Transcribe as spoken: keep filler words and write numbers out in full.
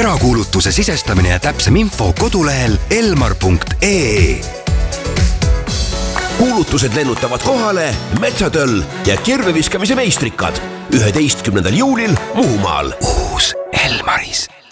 erakuulutuse sisestamine ja täpsem info kodulehel elmar punkt ee. Kuulutused lennutavad kohale Metsatöll ja kirveviskamise meistrikad üheteistkümnendal juulil Muhumaal. Uus Elmaris.